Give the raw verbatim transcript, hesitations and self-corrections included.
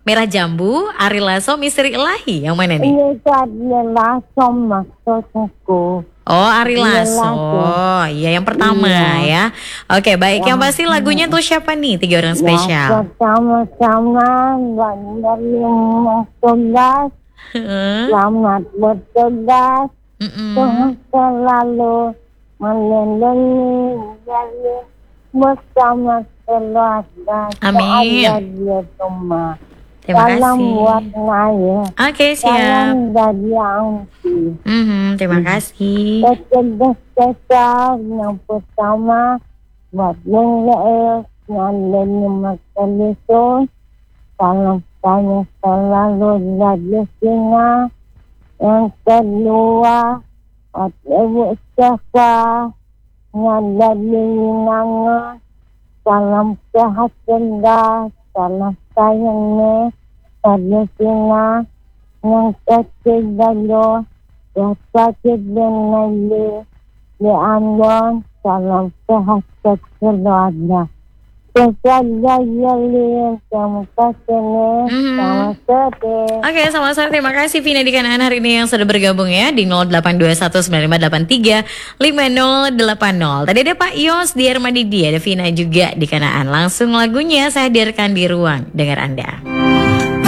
Merah Jambu, Ari Lasso, Misteri Ilahi. Yang mana nih? Iya itu Ari Lasso maksudku. Oh, Ari Ari Lasso. Lasso. Iya, yang pertama Iya. ya. Oke, baik. Yang Yang pasti lagunya tuh siapa nih? Tiga orang Ya spesial. pertama-tama Wanderling Tugas, Heeh. selamat bertugas, Mm-mm. Tuhan selalu melindungi jadi bersama keluarga. Amin. Saya dia rumah. Terima Salam kasih. buat Naya. Oke, siap. Salam dari Angki. Mhm, terima kasih. Kecerdas kesal yang pertama buat Nengel yang lima kali. Salam saya selalu dari singa. Yang kedua buat Ibu Syafa yang dari Nanga. Salam sehat cerdas. Salam sayangnya dari singa. Yang ketiga lo yang sakit dengan di di Ambon. Salam sehat keluarga. Keluarga Yali, terima kasih nih. Mhm. Selamat sore. Oke, sama-sama. Terima kasih Vina di Kanaan hari ini yang sudah bergabung ya di nol delapan dua satu sembilan lima delapan tiga lima nol delapan nol. Tadi ada Pak Yos di Armadidi, ada Vina juga di Kanaan. Langsung lagunya saya hadirkan di ruang dengar Anda.